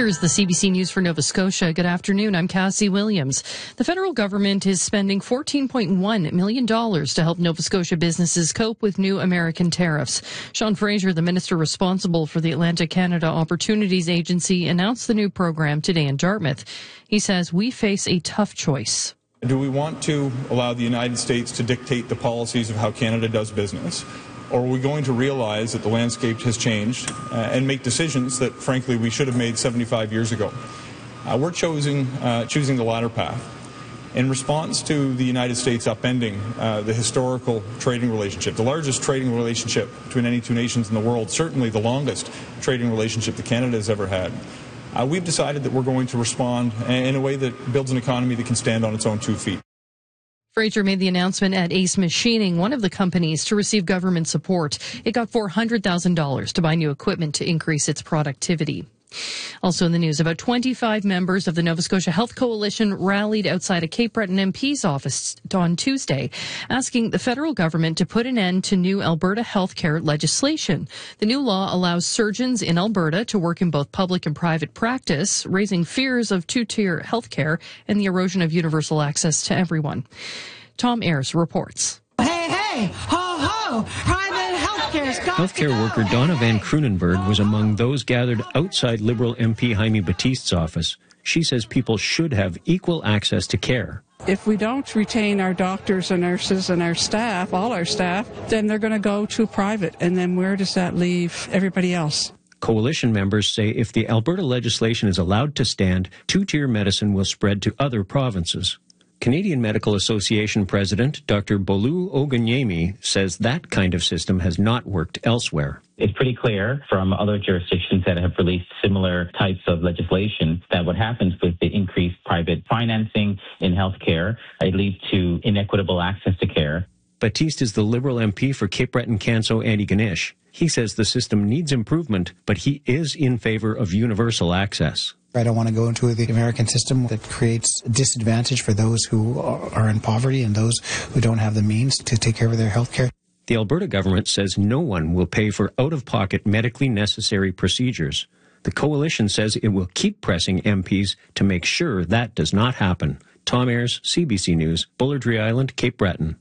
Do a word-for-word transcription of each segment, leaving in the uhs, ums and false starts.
Here's the C B C News for Nova Scotia. Good afternoon. I'm Cassie Williams. The federal government is spending fourteen point one million dollars to help Nova Scotia businesses cope with new American tariffs. Sean Fraser, the minister responsible for the Atlantic Canada Opportunities Agency, announced the new program today in Dartmouth. He says, "We face a tough choice. Do we want to allow the United States to dictate the policies of how Canada does business? Or are we going to realize that the landscape has changed uh, and make decisions that, frankly, we should have made seventy-five years ago? Uh, we're choosing, uh, choosing the latter path. In response to the United States upending uh, the historical trading relationship, the largest trading relationship between any two nations in the world, certainly the longest trading relationship that Canada has ever had, uh, we've decided that we're going to respond in a way that builds an economy that can stand on its own two feet. Fraser made the announcement at Ace Machining, one of the companies to receive government support. It got four hundred thousand dollars to buy new equipment to increase its productivity. Also in the news, about twenty-five members of the Nova Scotia Health Coalition rallied outside a Cape Breton M P's office on Tuesday, asking the federal government to put an end to new Alberta healthcare legislation. The new law allows surgeons in Alberta to work in both public and private practice, raising fears of two-tier healthcare and the erosion of universal access to everyone. Tom Ayers reports. Hey, hey, ho, ho, private healthcare's got Healthcare worker Donna Van Kroonenberg was among those gathered outside Liberal M P Jaime Batiste's office. She says people should have equal access to care. If we don't retain our doctors and nurses and our staff, all our staff, then they're going to go to private. And then where does that leave everybody else? Coalition members say if the Alberta legislation is allowed to stand, two-tier medicine will spread to other provinces. Canadian Medical Association President Doctor Bolu Oganyemi says that kind of system has not worked elsewhere. It's pretty clear from other jurisdictions that have released similar types of legislation that what happens with the increased private financing in healthcare, it leads to inequitable access to care. Batiste is the Liberal M P for Cape Breton-Canso Antigonish. He says the system needs improvement, but he is in favor of universal access. I don't want to go into the American system that creates a disadvantage for those who are in poverty and those who don't have the means to take care of their health care. The Alberta government says no one will pay for out-of-pocket medically necessary procedures. The coalition says it will keep pressing M Ps to make sure that does not happen. Tom Ayers, C B C News, Bullardry Island, Cape Breton.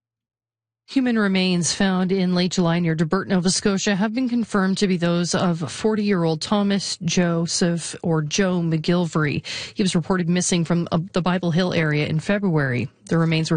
Human remains found in late July near Debert, Nova Scotia, have been confirmed to be those of forty-year-old Thomas Joseph or Joe McGilvery. He was reported missing from the Bible Hill area in February. The remains were